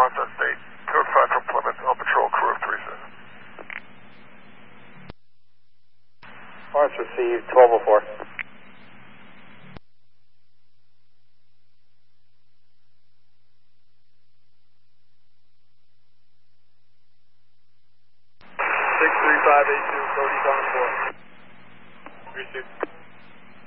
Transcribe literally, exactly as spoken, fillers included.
response on state. Code five from Plymouth, on patrol, crew of three seven. Lawrence received, twelve oh four. six three five eight two, Cody's on board. Received.